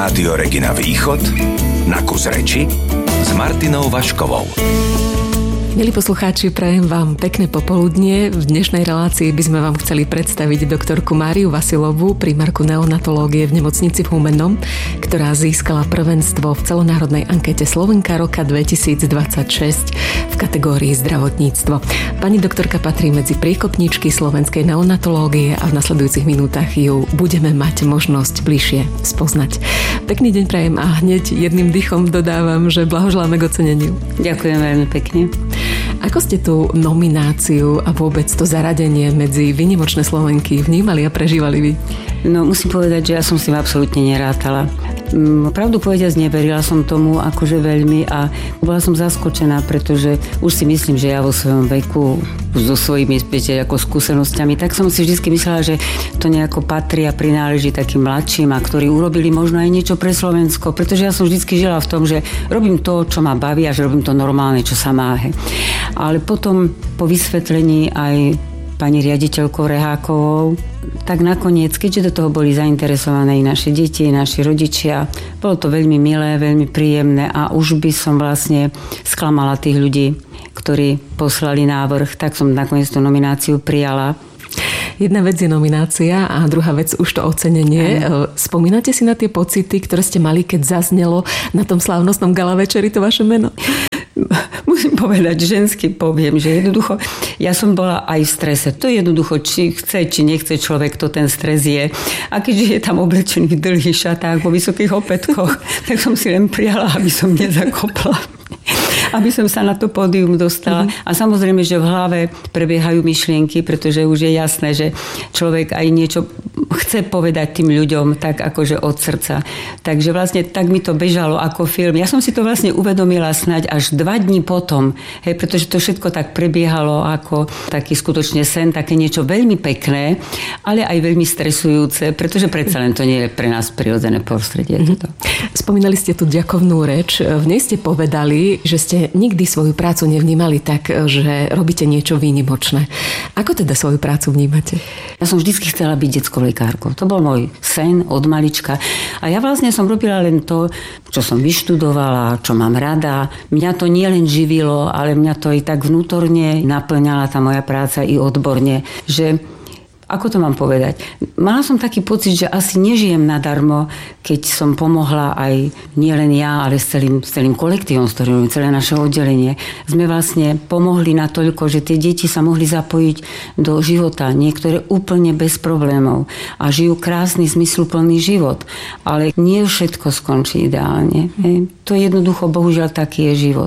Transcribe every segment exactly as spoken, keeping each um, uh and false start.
Rádio Regina Východ na kus reči s Martinou Vaškovou. Milí poslucháči, prajem vám pekné popoludnie. V dnešnej relácii by sme vám chceli predstaviť doktorku Máriu Vasilovú, primárku neonatológie v nemocnici v Humennom, ktorá získala prvenstvo v celonárodnej ankete Slovenka roka dvetisícdvadsaťšesť v kategórii zdravotníctvo. Pani doktorka patrí medzi priekopníčky slovenskej neonatológie a v nasledujúcich minútach ju budeme mať možnosť bližšie spoznať. Pekný deň prajem a hneď jedným dychom dodávam, že blahoželáme k oceneniu. Ďakujem veľmi pekne. Ako ste tú nomináciu a vôbec to zaradenie medzi výnimočné Slovenky vnímali a prežívali vy? No musím povedať, že ja som si absolútne nerátala. Pravdu povediac, neverila som tomu akože veľmi a bola som zaskočená, pretože už si myslím, že ja vo svojom veku so svojimi späť ako skúsenosťami, tak som si vždy myslela, že to nejako patrí a prináleží takým mladším a ktorí urobili možno aj niečo pre Slovensko, pretože ja som vždy žila v tom, že robím to, čo ma baví a že robím to normálne, čo sa má. Ale potom po vysvetlení aj pani riaditeľkou Rehákovou, tak nakoniec, keďže do toho boli zainteresované i naše deti, i naši rodičia, bolo to veľmi milé, veľmi príjemné a už by som vlastne sklamala tých ľudí, ktorí poslali návrh, tak som nakoniec tú nomináciu prijala. Jedna vec je nominácia a druhá vec už to ocenenie. Aj. Spomínate si na tie pocity, ktoré ste mali, keď zaznelo na tom slávnostnom gala večeri to vaše meno? Musím povedať, žensky poviem, že jednoducho, ja som bola aj v strese. To jednoducho, či chce, či nechce človek, to ten stres je. A keďže je tam oblečený v dlhých šatách, vo vysokých opätkoch, tak som si len prijala, aby som nezakopla. Aby som sa na to pódium dostala. Mm-hmm. A samozrejme, že v hlave prebiehajú myšlienky, pretože už je jasné, že človek aj niečo chce povedať tým ľuďom tak akože od srdca. Takže vlastne tak mi to bežalo ako film. Ja som si to vlastne uvedomila snáď až dva dní potom, hej, pretože to všetko tak prebiehalo ako taký skutočne sen, také niečo veľmi pekné, ale aj veľmi stresujúce, pretože predsa len to nie je pre nás prirodzené prostredie. Mm-hmm. Spomínali ste tu ďakovnú reč. V nej ste povedali, že ste nikdy svoju prácu nevnímali tak, že robíte niečo výnimočné. Ako teda svoju prácu vnímate? Ja som vždycky chcela byť detskou lekárkou. To bol môj sen od malička. A ja vlastne som robila len to, čo som vyštudovala, čo mám rada. Mňa to nielen živilo, ale mňa to i tak vnútorne naplňala tá moja práca i odborne, že ako to mám povedať? Mala som taký pocit, že asi nežijem nadarmo, keď som pomohla aj nielen ja, ale s celým, s celým kolektívom, s ktorým celé naše oddelenie. Sme vlastne pomohli natoľko, že tie deti sa mohli zapojiť do života, niektoré úplne bez problémov a žijú krásny, zmysluplný život. Ale nie všetko skončí ideálne. Hej. To je jednoducho, bohužiaľ, taký je život.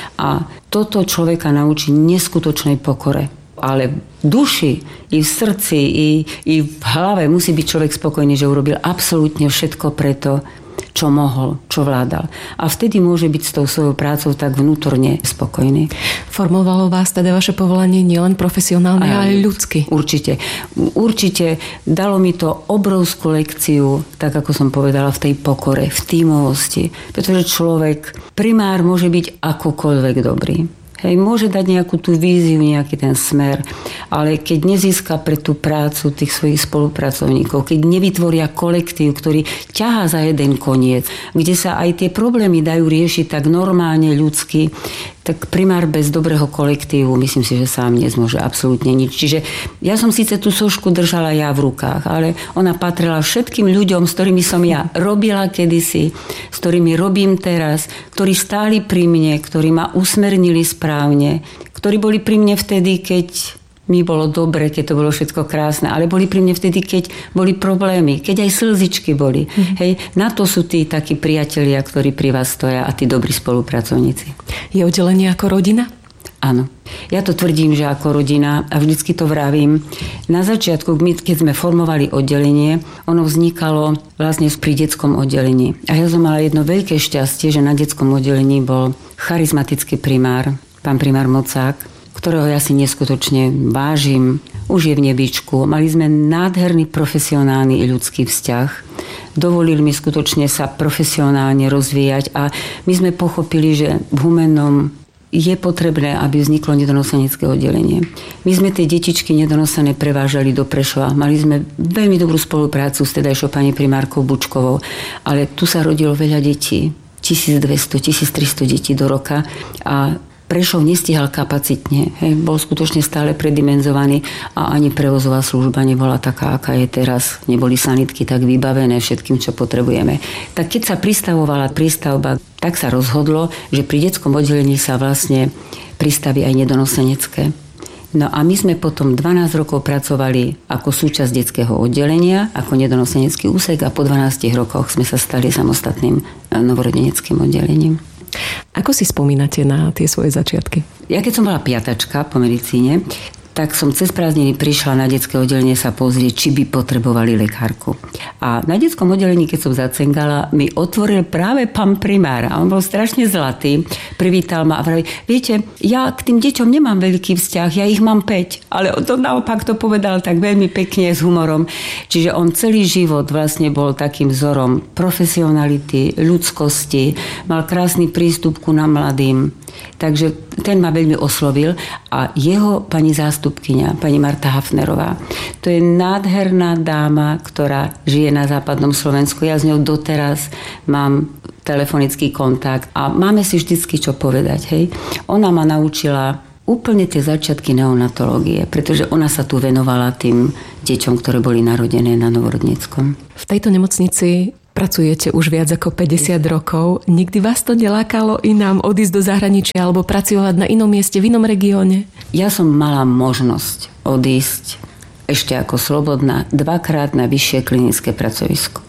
A toto človeka naučí neskutočnej pokore. Ale v duši, i v srdci, i, i v hlave musí byť človek spokojný, že urobil absolútne všetko preto, čo mohol, čo vládal. A vtedy môže byť s tou svojou prácou tak vnútorne spokojný. Formovalo vás teda vaše povolanie nielen profesionálne, ale aj ľudsky? Určite. Určite dalo mi to obrovskú lekciu, tak ako som povedala, v tej pokore, v tímovosti. Pretože človek, primár môže byť akokoľvek dobrý. Hej, môže dať nejakú tú víziu, nejaký ten smer, ale keď nezíska pre tú prácu tých svojich spolupracovníkov, keď nevytvoria kolektív, ktorý ťahá za jeden koniec, kde sa aj tie problémy dajú riešiť tak normálne, ľudsky, tak primár bez dobrého kolektívu, myslím si, že sám nezmôže absolútne nič. Čiže ja som síce tú sošku držala ja v rukách, ale ona patrila všetkým ľuďom, s ktorými som ja robila kedysi, s ktorými robím teraz, ktorí stáli pri mne, ktorí ma usmernili správne, ktorí boli pri mne vtedy, keď mi bolo dobre, keď to bolo všetko krásne, ale boli pri mne vtedy, keď boli problémy, keď aj slzičky boli. Mm. Hej, na to sú tí takí priatelia, ktorí pri vás stoja a tí dobrí spolupracovníci. Je oddelenie ako rodina? Áno. Ja to tvrdím, že ako rodina a vždycky to vravím. Na začiatku, keď sme formovali oddelenie, ono vznikalo vlastne pri detskom oddelení. A ja som mala jedno veľké šťastie, že na detskom oddelení bol charizmatický primár, pán primár Mocák, ktorého ja si neskutočne vážim. Už je v nebičku. Mali sme nádherný profesionálny i ľudský vzťah. Dovolili mi skutočne sa profesionálne rozvíjať a my sme pochopili, že v Humennom je potrebné, aby vzniklo nedonosenecké oddelenie. My sme tie detičky nedonosené prevážali do Prešova. Mali sme veľmi dobrú spoluprácu s tedajšou pani primárkou Bučkovou, ale tu sa rodilo veľa detí. tisícdvesto, tisíctristo detí do roka a Prešov nestihal kapacitne. Hej, bol skutočne stále predimenzovaný a ani prevozová služba nebola taká, aká je teraz. Neboli sanitky tak vybavené všetkým, čo potrebujeme. Tak keď sa pristavovala prístavba, tak sa rozhodlo, že pri detskom oddelení sa vlastne pristaví aj nedonosenecké. No a my sme potom dvanásť rokov pracovali ako súčasť detského oddelenia, ako nedonosenecký úsek a po dvanástich rokoch sme sa stali samostatným novorodeneckým oddelením. Ako si spomínate na tie svoje začiatky? Ja keď som bola piatačka po medicíne, tak som cez prázdniny prišla na detské oddelenie sa pozrieť, či by potrebovali lekárku. A na detskom oddelení, keď som zacengala, mi otvoril práve pán primár a on bol strašne zlatý. Privítal ma a vraví, viete, ja k tým deťom nemám veľký vzťah, ja ich mám päť, ale to naopak to povedal tak veľmi pekne s humorom. Čiže on celý život vlastne bol takým vzorom profesionality, ľudskosti, mal krásny prístup ku nám mladým. Takže ten ma veľmi oslovil a jeho pani zástupkyňa, pani Marta Hafnerová, to je nádherná dáma, ktorá žije na západnom Slovensku. Ja s ňou doteraz mám telefonický kontakt a máme si vždycky čo povedať. Hej. Ona ma naučila úplne tie začiatky neonatológie, pretože ona sa tu venovala tým deťom, ktoré boli narodené na Novorodneckom. V tejto nemocnici pracujete už viac ako päťdesiat rokov. Nikdy vás to nelákalo inám odísť do zahraničia alebo pracovať na inom mieste, v inom regióne? Ja som mala možnosť odísť ešte ako slobodná dvakrát na vyššie klinické pracovisko.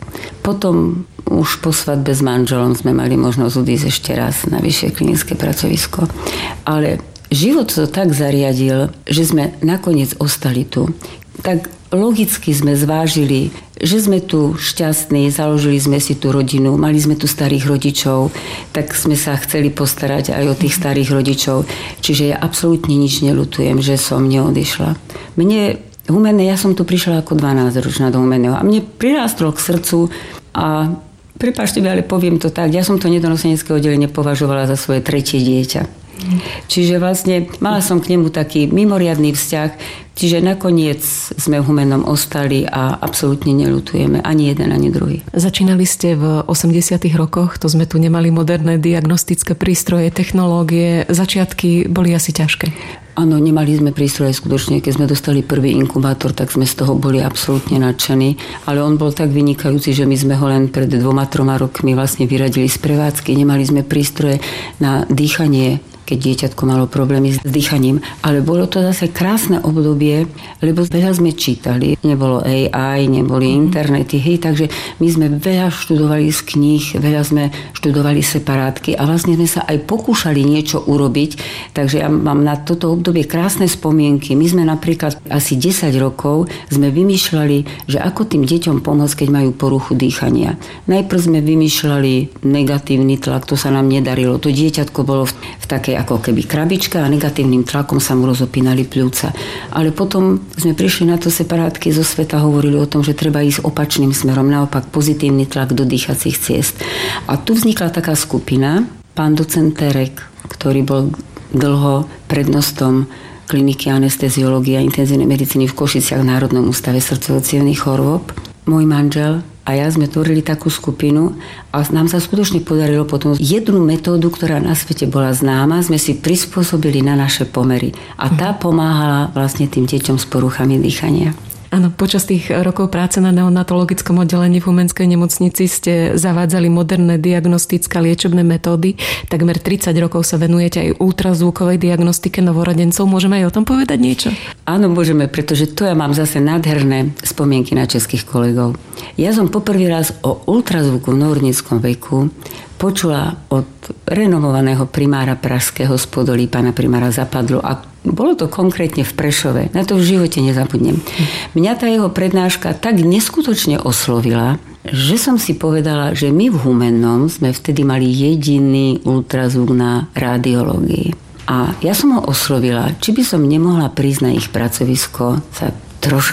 Potom už po svadbe s manželom sme mali možnosť odísť ešte raz na vyššie klinické pracovisko. Ale život to tak zariadil, že sme nakoniec ostali tu. Tak logicky sme zvážili, že sme tu šťastní, založili sme si tú rodinu, mali sme tu starých rodičov, tak sme sa chceli postarať aj o tých starých rodičov. Čiže ja absolútne nič neľutujem, že som neodišla. Mne Humenné, ja som tu prišla ako dvanásťročná do Humenného a mne prirástlo k srdcu a prepáčte mi, ale poviem to tak, ja som to nedonosenecké oddelenie považovala za svoje tretie dieťa. Čiže vlastne mala som k nemu taký mimoriadny vzťah, čiže nakoniec sme v Humennom ostali a absolútne neľutujeme ani jeden, ani druhý. Začínali ste v osemdesiatych rokoch, to sme tu nemali moderné diagnostické prístroje, technológie, začiatky boli asi ťažké. Áno, nemali sme prístroje skutočne, keď sme dostali prvý inkubátor, tak sme z toho boli absolútne nadšení, ale on bol tak vynikajúci, že my sme ho len pred dvoma, troma rokmi vlastne vyradili z prevádzky, nemali sme prístroje na dýchanie, keď dieťatko malo problémy s dýchaním. Ale bolo to zase krásne obdobie, lebo veľa sme čítali. Nebolo á í, neboli internety, hej, takže my sme veľa študovali z kníh, veľa sme študovali separátky a vlastne sme sa aj pokúšali niečo urobiť. Takže ja mám na toto obdobie krásne spomienky. My sme napríklad asi desať rokov sme vymýšľali, že ako tým deťom pomôcť, keď majú poruchu dýchania. Najprv sme vymýšľali negatívny tlak, to sa nám nedarilo. To dieťatko bolo v, v takej ako keby krabička a negatívnym tlakom sa mu rozopínali pľúca. Ale potom sme prišli na to separátky zo sveta, hovorili o tom, že treba ísť opačným smerom, naopak pozitívny tlak do dýchacích ciest. A tu vznikla taká skupina, pán docent Terek, ktorý bol dlho prednostom kliniky anesteziológie a intenzívnej medicíny v Košiciach v Národnom ústave srdcovo-cievnych chorôb, môj manžel a ja sme tvorili takú skupinu a nám sa skutočne podarilo potom jednu metódu, ktorá na svete bola známa, sme si prispôsobili na naše pomery. A tá pomáhala vlastne tým deťom s poruchami dýchania. Áno, počas tých rokov práce na neonatologickom oddelení v Humenskej nemocnici ste zavádzali moderné diagnostické a liečebné metódy. Takmer tridsať rokov sa venujete aj ultrazvukovej diagnostike novorodencov. Môžeme aj o tom povedať niečo? Áno, môžeme, pretože to ja mám zase nádherné spomienky na českých kolegov. Ja som poprvý raz o ultrazvuku v novorodenskom veku počula od renomovaného primára pražského z Podolí, pána primára Zapadlu, a bolo to konkrétne v Prešove. Na to v živote nezabudnem. Mňa tá jeho prednáška tak neskutočne oslovila, že som si povedala, že my v Humennom sme vtedy mali jediný ultrazvuk na radiológii. A ja som ho oslovila, či by som nemohla prísť na ich pracovisko sa troška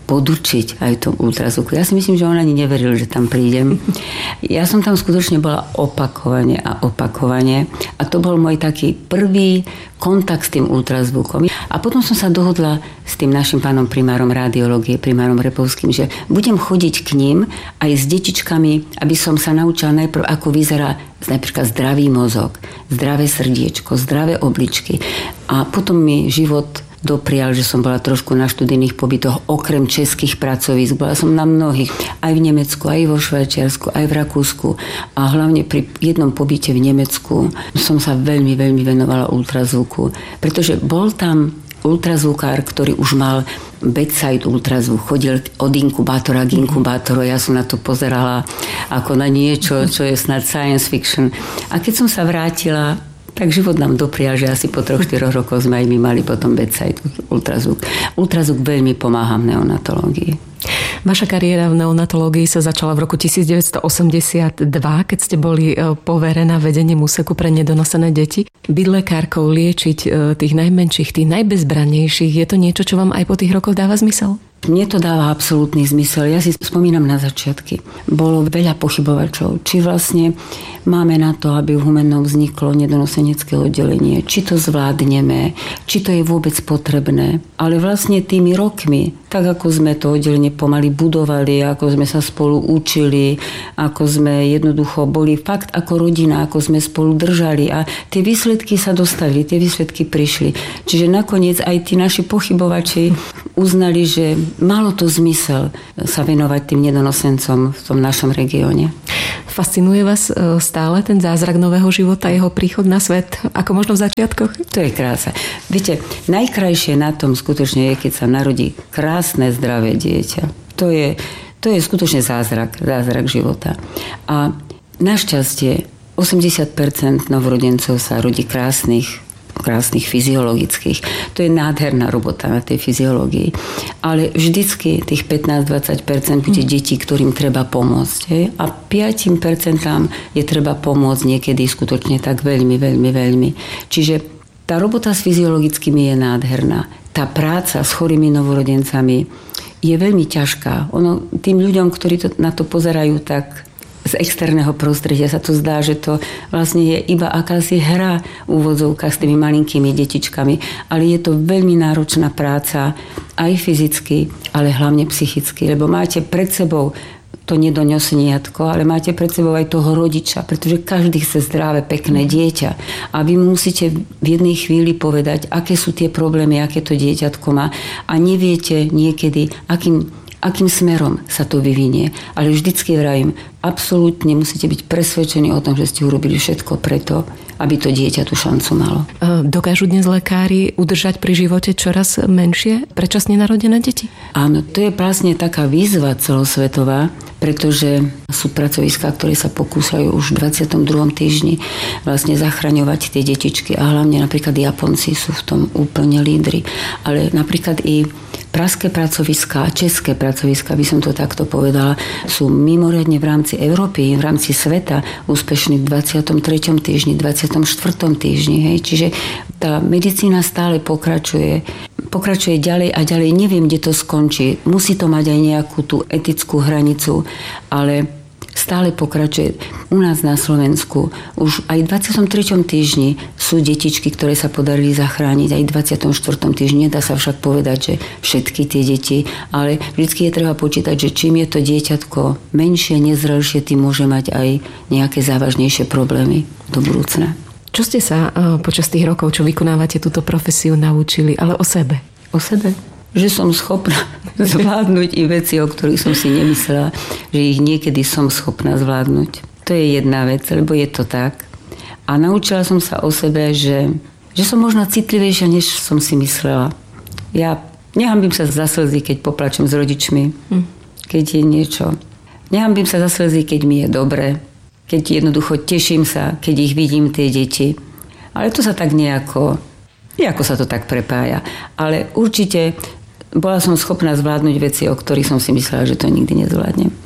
podučiť aj v tom ultrazvuku. Ja si myslím, že on ani neveril, že tam prídem. Ja som tam skutočne bola opakovane a opakovane a to bol môj taký prvý kontakt s tým ultrazvukom. A potom som sa dohodla s tým našim pánom primárom radiológie, primárom Repovským, že budem chodiť k ním aj s detičkami, aby som sa naučila najprv, ako vyzerá napríklad zdravý mozog, zdravé srdiečko, zdravé obličky. A potom mi život doprial, že som bola trošku na študijných pobytoch okrem českých pracovísk. Bola som na mnohých, aj v Nemecku, aj vo Švajčiarsku, aj v Rakúsku a hlavne pri jednom pobyte v Nemecku som sa veľmi, veľmi venovala ultrazvuku, pretože bol tam ultrazvukár, ktorý už mal bedside ultrazvuk, chodil od inkubátora k inkubátoru. Ja som na to pozerala ako na niečo, čo je snad science fiction. A keď som sa vrátila, tak život nám doprial, že asi po troch, štyroch rokoch sme aj my mali potom bedside ultrazvuk. Ultrazvuk veľmi pomáha v neonatológii. Vaša kariéra v neonatológii sa začala v roku devätnásťstoosemdesiatdva, keď ste boli poverená vedením úseku pre nedonosené deti. Byť lekárkou, liečiť tých najmenších, tých najbezbrannejších, je to niečo, čo vám aj po tých rokoch dáva zmysel? Mne to dáva absolútny zmysel. Ja si spomínam na začiatky. Bolo veľa pochybovačov. Či vlastne máme na to, aby v Humennom vzniklo nedonosenecké oddelenie. Či to zvládneme. Či to je vôbec potrebné. Ale vlastne tými rokmi, tak ako sme to oddelenie pomaly budovali, ako sme sa spolu učili, ako sme jednoducho boli fakt ako rodina, ako sme spolu držali a tie výsledky sa dostali, tie výsledky prišli. Čiže nakoniec aj tí naši pochybovači uznali, že malo to zmysel sa venovať tým nedonosencom v tom našom regióne. Fascinuje vás stále ten zázrak nového života, jeho príchod na svet, ako možno v začiatkoch? To je krása. Viete, najkrajšie na tom skutočne je, keď sa narodí krásne, zdravé dieťa. To je, to je skutočne zázrak, zázrak života. A našťastie osemdesiat percent novorodencov sa rodí krásnych, krásnych fyziologických. To je nádherná robota na tej fyziológii. Ale vždycky tých pätnásť až dvadsať percent bude detí, ktorým treba pomôcť. Hej? A päť percent je treba pomôcť niekedy skutočne tak veľmi, veľmi, veľmi. Čiže tá robota s fyziologickými je nádherná. Tá práca s chorými novorodencami je veľmi ťažká. Ono, tým ľuďom, ktorí to, na to pozerajú tak z externého prostredia, sa to zdá, že to vlastne je iba akási hra v úvodzovkách s tými malinkými detičkami, ale je to veľmi náročná práca aj fyzicky, ale hlavne psychicky, lebo máte pred sebou to nedonoseniatko, ale máte pred sebou aj toho rodiča, pretože každý chce zdravé, pekné dieťa. A vy musíte v jednej chvíli povedať, aké sú tie problémy, aké to dieťatko má a neviete niekedy, akým akým smerom sa to vyvinie. Ale vždycky vravím, absolútne musíte byť presvedčení o tom, že ste urobili všetko preto, aby to dieťa tú šancu malo. Dokážu dnes lekári udržať pri živote čoraz menšie predčasne narodené deti? Áno, to je vlastne taká výzva celosvetová, pretože sú pracoviská, ktoré sa pokúšajú už v dvadsiatom druhom týždni vlastne zachraňovať tie detičky a hlavne napríklad Japonci sú v tom úplne lídri. Ale napríklad i pražské pracoviská, české pracoviská, by som to takto povedala, sú mimoriadne v rámci Európy, v rámci sveta úspešní v dvadsiatom treťom týždni, dvadsiatom štvrtom týždni. Hej. Čiže tá medicína stále pokračuje. Pokračuje ďalej a ďalej. Neviem, kde to skončí. Musí to mať aj nejakú tú etickú hranicu, ale stále pokračuje. U nás na Slovensku už aj v dvadsiatom treťom týždni sú detičky, ktoré sa podarili zachrániť, aj v dvadsiatom štvrtom týždni. Nedá sa však povedať, že všetky tie deti, ale vždy je treba počítať, že čím je to dieťatko menšie, nezrelšie, tým môže mať aj nejaké závažnejšie problémy do budúcna. Čo ste sa počas tých rokov, čo vykonávate túto profesiu, naučili, ale o sebe? O sebe? Že som schopná zvládnuť i veci, o ktorých som si nemyslela, že ich niekedy som schopná zvládnuť. To je jedna vec, lebo je to tak. A naučila som sa o sebe, že, že som možno citlivejšia, než som si myslela. Ja nehambím sa za slzy, keď poplačem s rodičmi, hm. keď je niečo. Nehambím sa za slzy, keď mi je dobre, keď jednoducho teším sa, keď ich vidím, tie deti. Ale to sa tak nejako, nejako sa to tak prepája. Ale určite bola som schopná zvládnuť veci, o ktorých som si myslela, že to nikdy nezvládnem.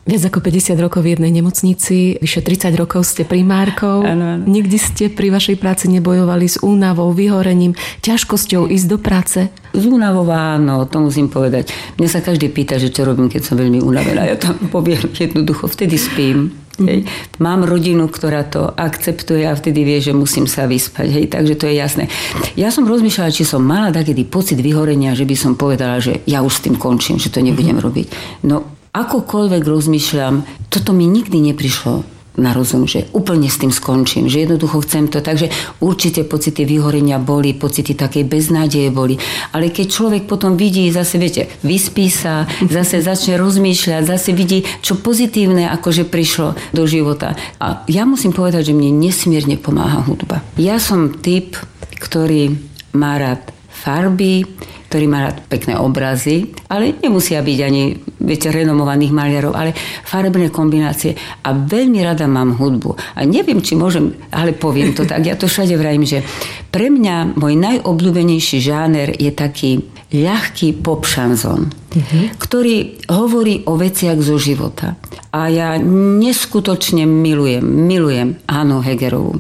Viac ako päťdesiat rokov v jednej nemocnici, vyše tridsať rokov ste primárkou. Áno, áno. Nikdy ste pri vašej práci nebojovali s únavou, vyhorením, ťažkosťou ísť do práce? Z únavou áno, to musím povedať. Mňa sa každý pýta, že čo robím, keď som veľmi unavená. Ja tam poviem jednoducho, vtedy spím. Hej. Mám rodinu, ktorá to akceptuje a vtedy vie, že musím sa vyspať. Hej. Takže to je jasné. Ja som rozmýšľala, či som mala takedy pocit vyhorenia, že by som povedala, že ja už s tým končím, že to nebudem mm-hmm. robiť. No akokoľvek rozmýšľam, toto mi nikdy neprišlo na rozum, že úplne s tým skončím, že jednoducho chcem to. Takže určite pocity vyhorenia boli, pocity takej beznádeje boli. Ale keď človek potom vidí, zase viete, vyspí sa, zase začne rozmýšľať, zase vidí, čo pozitívne akože prišlo do života. A ja musím povedať, že mne nesmierne pomáha hudba. Ja som typ, ktorý má rád farby, ktorý má rád pekné obrazy, ale nemusia byť ani, viete, renomovaných maliarov, ale farebné kombinácie. A veľmi rada mám hudbu. A neviem, či môžem, ale poviem to tak, ja to všade vrajím, že pre mňa môj najobľúbenejší žáner je taký ľahký pop šanzón, mm-hmm. ktorý hovorí o veciach zo života. A ja neskutočne milujem, milujem Hanu Hegerovú.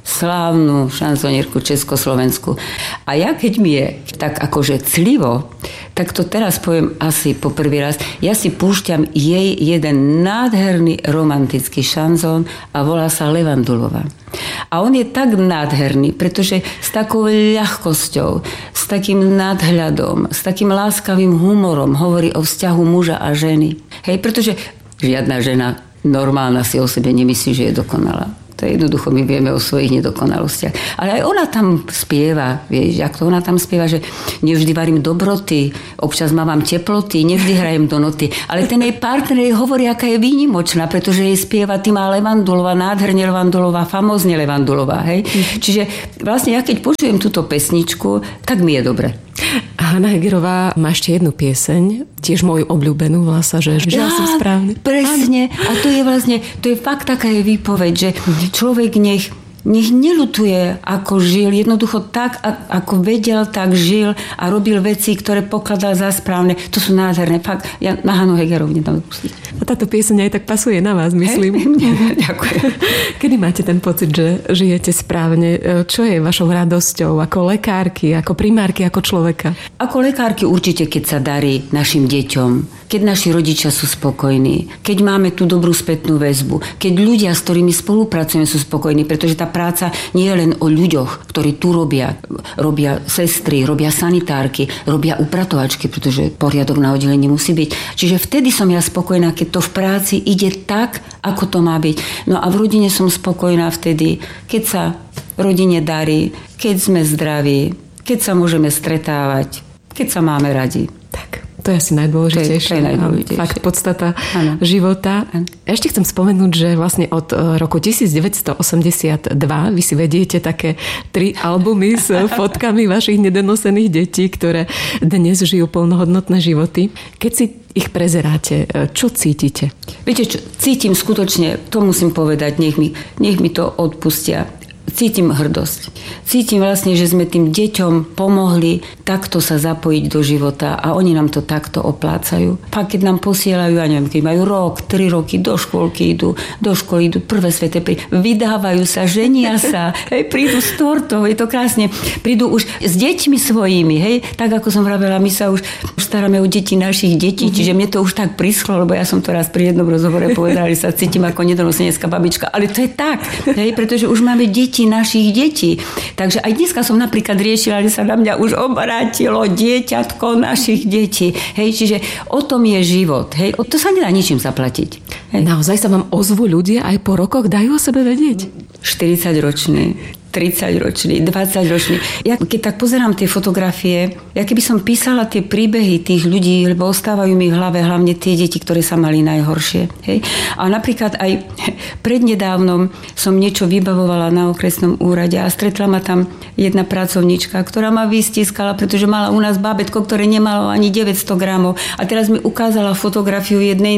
Slávnu šanzonierku československu. A ja keď mi je tak akože clivo, tak to teraz poviem asi po prvý raz, ja si púšťam jej jeden nádherný romantický šanzón a volá sa Levandulova. A on je tak nádherný, pretože s takou ľahkosťou, s takým nadhľadom, s takým láskavým humorom hovorí o vzťahu muža a ženy. Hej, pretože žiadna žena normálna si o sebe nemyslí, že je dokonalá. To jednoducho my vieme o svojich nedokonalostiach. Ale aj ona tam spieva, vieš, ako ona tam spieva, že nevždy varím dobroty, občas mávam teploty, nevždy hrajem do noty. Ale ten jej partner jej hovorí, aká je výnimočná, pretože jej spieva Týma Levandulová, nádherne Levandulová, famózne Levandulová. Hej? Mm. Čiže vlastne ja keď počujem túto pesničku, tak mi je dobre. Hana Hegerová má ešte jednu pieseň, tiež moju obľúbenú, volá sa, že žila som správne. Presne. A to je vlastne, to je fakt taká je výpoveď, že človek nech nech neľutuje, ako žil. Jednoducho tak, ako vedel, tak žil a robil veci, ktoré pokladal za správne. To sú nádherné. Fakt, ja na Hanu Hegerovú nedám pustiť. A táto pieseň aj tak pasuje na vás, myslím. Ďakujem. Kedy máte ten pocit, že žijete správne? Čo je vašou radosťou ako lekárky, ako primárky, ako človeka? Ako lekárky určite, keď sa darí našim deťom, keď naši rodičia sú spokojní, keď máme tú dobrú spätnú väzbu, keď ľudia, s ktorými spolupracujeme, sú spokojní, pretože tá práca nie je len o ľuďoch, ktorí tu robia. Robia sestry, robia sanitárky, robia upratovačky, pretože poriadok na oddelení musí byť. Čiže vtedy som ja spokojná, keď to v práci ide tak, ako to má byť. No a v rodine som spokojná vtedy, keď sa rodine darí, keď sme zdraví, keď sa môžeme stretávať, keď sa máme radi. Tak. To je asi najdôležitejšie. To je, to je najdôležitejšie. Fakt podstata ano. života. Ano. Ešte chcem spomenúť, že vlastne od roku devätnásťstoosemdesiatdva vy si vediete také tri albumy s fotkami vašich nedonosených detí, ktoré dnes žijú plnohodnotné životy. Keď si ich prezeráte, čo cítite? Viete čo, cítim skutočne, to musím povedať, nech mi, nech mi to odpustia. Cítim hrdosť. Cítim vlastne, že sme tým deťom pomohli takto sa zapojiť do života a oni nám to takto oplácajú. Pak keď nám posielajú, ja neviem, keď majú rok, tri roky, do škôlky idú, do školy idú, prvé sveté pri, vydávajú sa, ženia sa, hej, prídu s tortou, je to krásne. Prídu už s deťmi svojimi, hej, tak ako som vravela, my sa už staráme o deti našich detí, mm-hmm. čiže mne to už tak prischlo, lebo ja som to raz pri jednom rozhovore povedala, že sa cítim ako nedonosenecká babička, ale to je tak, hej, pretože už máme deti našich detí. Takže aj dneska som napríklad riešila, že sa na mňa už obrátilo dieťatko našich detí. Hej, čiže o tom je život. Hej, to sa nedá ničím zaplatiť. Hej. Naozaj sa vám ozvu ľudia aj po rokoch, dajú o sebe vedieť? štyridsaťročný. tridsaťročný, dvadsaťročný. Ja keď tak pozerám tie fotografie, ja keby som písala tie príbehy tých ľudí, lebo ostávajú mi v hlave hlavne tie deti, ktoré sa mali najhoršie. Hej? A napríklad aj prednedávnom som niečo vybavovala na okresnom úrade a stretla ma tam jedna pracovníčka, ktorá ma vystiskala, pretože mala u nás bábätko, ktoré nemalo ani deväťsto gramov. A teraz mi ukázala fotografiu jednej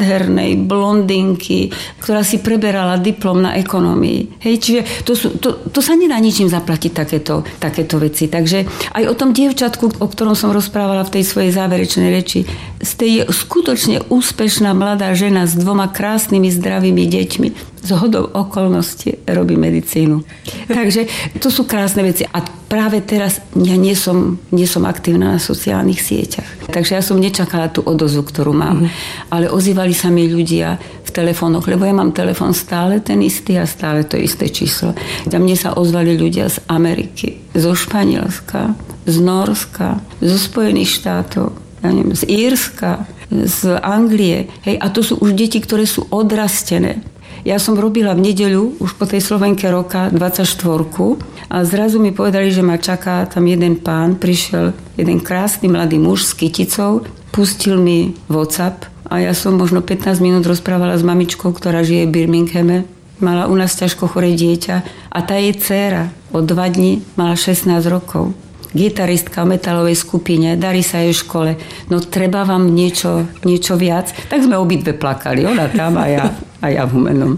nádhernej blondinky, ktorá si preberala diplom na ekonómii. Hej? Čiže to sú... To, to sa nedá ničím zaplatiť takéto, takéto veci. Takže aj o tom dievčatku, o ktorom som rozprávala v tej svojej záverečnej reči, z tej skutočne úspešná mladá žena s dvoma krásnymi, zdravými deťmi, z hodou okolností robí medicínu. Takže to sú krásne veci. A práve teraz ja nie som, nie som aktívna na sociálnych sieťach. Takže ja som nečakala tú odozvu, ktorú mám. Mm-hmm. Ale ozývali sa mi ľudia v telefónoch, lebo ja mám telefón stále ten istý a stále to isté číslo. A mne sa ozvali ľudia z Ameriky, zo Španielska, z Norska, zo Spojených štátov, ja neviem, z Írska, z Anglie. Hej, a to sú už deti, ktoré sú odrastené. Ja som robila v nedeľu už po tej Slovenke roka dvadsaťštvorku a zrazu mi povedali, že ma čaká tam jeden pán, prišiel jeden krásny mladý muž s kyticou, pustil mi WhatsApp a ja som možno pätnásť minút rozprávala s mamičkou, ktorá žije v Birminghame. Mala u nás ťažko choré dieťa a tá jej dcéra od dva dní mala šestnásť rokov. Gitaristka v metalovej skupine, darí sa jej v škole. No treba vám niečo, niečo viac. Tak sme obidve plakali. Ona tam a ja, a ja v Humennom.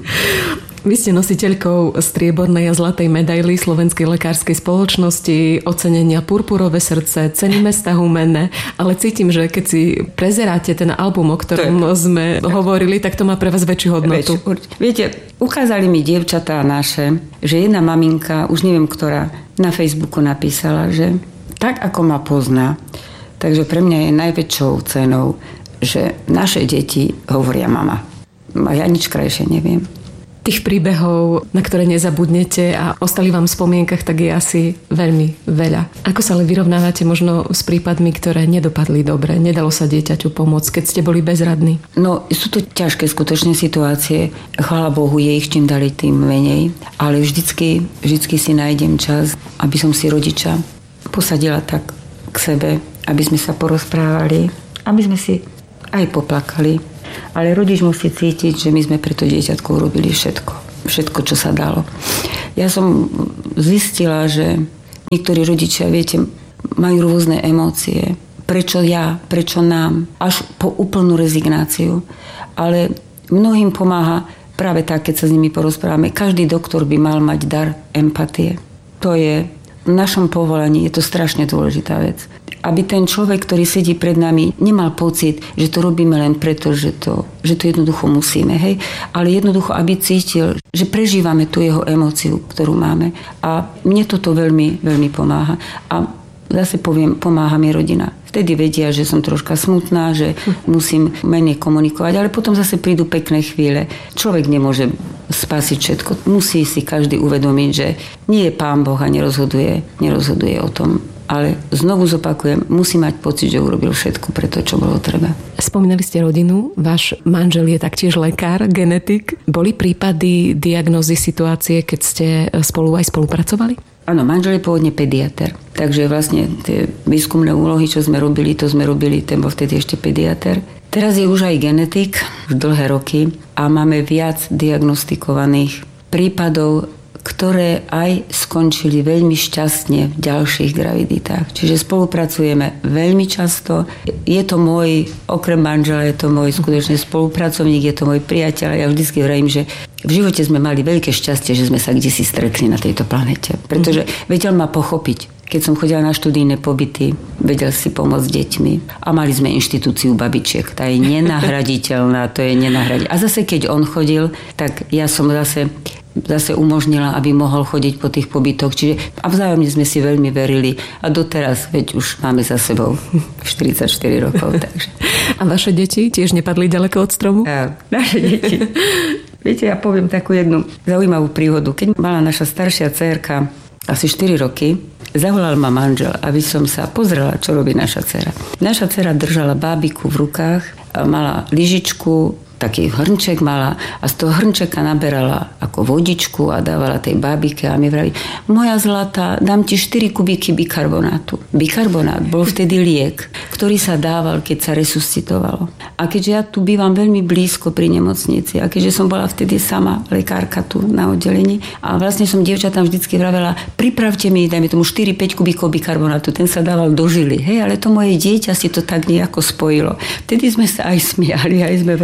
Vy ste nositeľkou striebornej a zlatej medaily Slovenskej lekárskej spoločnosti, ocenenia Purpurové srdce, ceny mesta Humenné, ale cítim, že keď si prezeráte ten album, o ktorom je, sme tak hovorili, tak to má pre vás väčšiu hodnotu. Väč, viete, ukázali mi dievčatá naše, že jedna maminka, už neviem ktorá, na Facebooku napísala, že tak ako ma pozná, takže pre mňa je najväčšou cenou, že naše deti hovoria mama. A ja nič krajšie neviem. Tých príbehov, na ktoré nezabudnete a ostali vám v spomienkach, tak je asi veľmi veľa. Ako sa ale vyrovnávate možno s prípadmi, ktoré nedopadli dobre, nedalo sa dieťaťu pomôcť, keď ste boli bezradní? No, sú to ťažké skutočné situácie. Chvála Bohu, je ich čím dali tým menej, ale vždycky, vždycky si nájdem čas, aby som si rodiča posadila tak k sebe, aby sme sa porozprávali, aby sme si aj poplakali. Ale rodič musí cítiť, že my sme pre to dieťatko urobili všetko. Všetko, čo sa dalo. Ja som zistila, že niektorí rodičia, viete, majú rôzne emócie. Prečo ja, prečo nám, až po úplnú rezignáciu. Ale mnohým pomáha práve tak, keď sa s nimi porozprávame. Každý doktor by mal mať dar empatie. To je v našom povolaní, je to strašne dôležitá vec. Aby ten človek, ktorý sedí pred nami, nemal pocit, že to robíme len preto, že to, že to jednoducho musíme, hej? Ale jednoducho, aby cítil, že prežívame tú jeho emóciu, ktorú máme. A mne toto veľmi, veľmi pomáha. A zase poviem, pomáha mi rodina. Vtedy vedia, že som troška smutná, že musím menej komunikovať, ale potom zase prídu pekné chvíle. Človek nemôže spasiť všetko. Musí si každý uvedomiť, že nie je Pán Boh a nerozhoduje, nerozhoduje o tom. Ale znovu zopakujem, musí mať pocit, že urobil všetko pre to, čo bolo treba. Spomínali ste rodinu, váš manžel je taktiež lekár, genetik. Boli prípady, diagnózy, situácie, keď ste spolu aj spolupracovali? Áno, manžel je pôvodne pediater. Takže vlastne tie výskumné úlohy, čo sme robili, to sme robili, ten bol vtedy ešte pediater. Teraz je už aj genetik, už dlhé roky a máme viac diagnostikovaných prípadov, ktoré aj skončili veľmi šťastne v ďalších graviditách. Čiže spolupracujeme veľmi často. Je to môj, okrem manžela, je to môj skutočne spolupracovník, je to môj priateľ. Ja vždycky hovorím, že v živote sme mali veľké šťastie, že sme sa kdesi stretli na tejto planete. Pretože vedel ma pochopiť. Keď som chodila na študijné pobyty, vedel si pomôcť deťmi. A mali sme inštitúciu babičiek. Tá je nenahraditeľná, to je nenahraditeľná. A zase, keď on chodil, tak ja som zase... zase umožnila, aby mohol chodiť po tých pobytoch. Čiže a vzájomne sme si veľmi verili a doteraz, veď už máme za sebou štyridsaťštyri rokov. Takže. A vaše deti tiež nepadli ďaleko od stromu? A naše deti. Viete, ja poviem takú jednu zaujímavú príhodu. Keď mala naša staršia dcérka asi štyri roky, zavolal ma manžel, aby som sa pozrela, čo robí naša dcéra. Naša dcéra držala bábiku v rukách, mala lyžičku, taký hrnček mala a z toho hrnčeka naberala ako vodičku a dávala tej bábike a mi vraví, moja zlatá, dám ti štyri kubíky bikarbonátu. Bikarbonát bol vtedy liek, ktorý sa dával, keď sa resuscitovalo. A keďže ja tu bývam veľmi blízko pri nemocnici a keďže som bola vtedy sama lekárka tu na oddelení a vlastne som dievčatám vždycky vravela, pripravte mi, dajme tomu štyri päť kubíkov bikarbonátu, ten sa dával do žily. Hej, ale to moje dieťa si to tak nejako spojilo. Vtedy sme sa aj smiali, aj sme vraveli,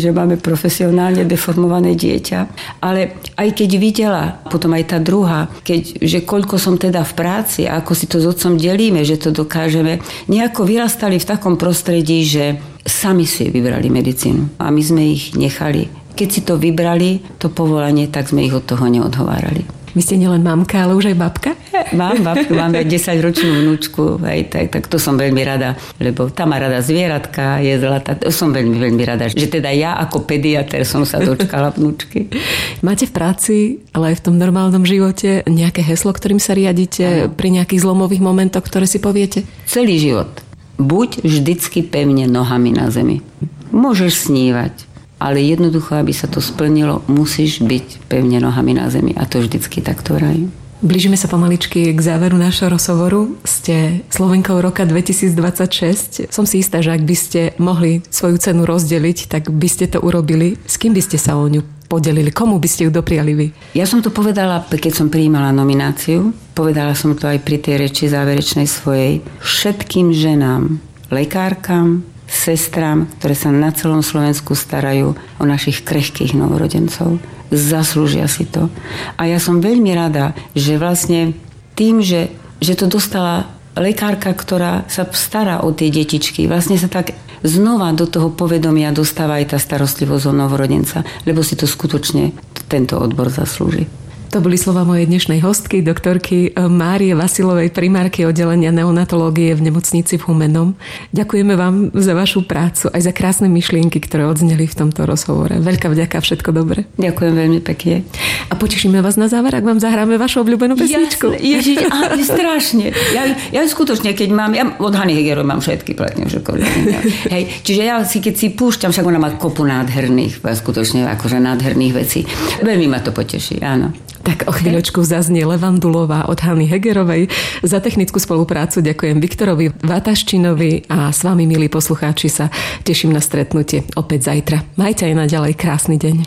že máme profesionálne deformované dieťa. Ale aj keď videla, potom aj tá druhá, keď, že koľko som teda v práci a ako si to s otcom delíme, že to dokážeme, nejako vyrastali v takom prostredí, že sami si vybrali medicínu a my sme ich nechali. Keď si to vybrali, to povolanie, tak sme ich od toho neodhovárali. Vy ste nielen mamka, ale už aj babka? Mám babku, mám aj desaťročnú vnúčku, aj tak, tak to som veľmi rada, lebo tá má rada zvieratka, je zlatá, to som veľmi, veľmi rada, že teda ja ako pediater som sa dočkala vnúčky. Máte v práci, ale aj v tom normálnom živote nejaké heslo, ktorým sa riadite pri nejakých zlomových momentoch, ktoré si poviete? Celý život. Buď vždycky pevne nohami na zemi. Môžeš snívať, ale jednoducho, aby sa to splnilo, musíš byť pevne nohami na zemi. A to vždycky takto vrajú. Blížime sa pomaličky k záveru nášho rozhovoru. Ste Slovenkou roka dvetisícdvadsaťšesť. Som si istá, že ak by ste mohli svoju cenu rozdeliť, tak by ste to urobili. S kým by ste sa o ňu podelili? Komu by ste ju dopriali vy? Ja som to povedala, keď som prijímala nomináciu. Povedala som to aj pri tej reči záverečnej svojej. Všetkým ženám, lekárkam, sestrám, ktoré sa na celom Slovensku starajú o našich krehkých novorodencov. Zaslúžia si to. A ja som veľmi rada, že vlastne tým, že, že to dostala lekárka, ktorá sa stará o tie detičky, vlastne sa tak znova do toho povedomia dostáva aj tá starostlivosť o novorodenca, lebo si to skutočne tento odbor zaslúži. To boli slova mojej dnešnej hostky, doktorky Márie Vasilovej, primárky oddelenia neonatológie v nemocnici v Humennom. Ďakujeme vám za vašu prácu, aj za krásne myšlienky, ktoré odzneli v tomto rozhovore. Veľká vďaka, všetko dobre. Ďakujem veľmi pekne. A potešíme vás na záver, ak vám zahráme vašu obľúbenú pesničku. Ježiš, ale strašne. Ja, ja skutočne, keď mám, ja od Hany Hegerovej mám všetky platne, všetko. Hej, čiže ja si, keď si púšťam, však ona má kopu nádherných, skutočne akože nádherných vecí. Veľmi ma to poteší, áno. Tak o chvíľočku zaznie Levandulová od Hany Hegerovej. Za technickú spoluprácu ďakujem Viktorovi Vataščinovi a s vami, milí poslucháči, sa teším na stretnutie opäť zajtra. Majte aj naďalej krásny deň.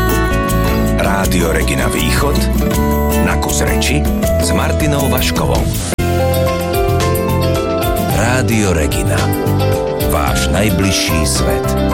Rádio Regina Východ na kus reči s Martinou Vaškovou. Rádio Regina. Váš najbližší svet.